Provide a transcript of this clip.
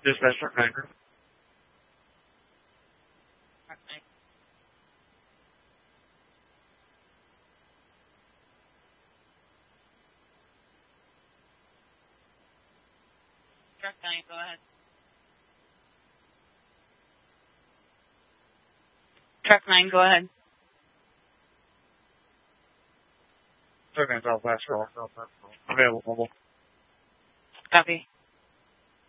Dispatch Truck 9 Group. Truck 9. Truck 9, go ahead. Truck 9, go ahead. Truck 9 Southwest, available mobile. Copy.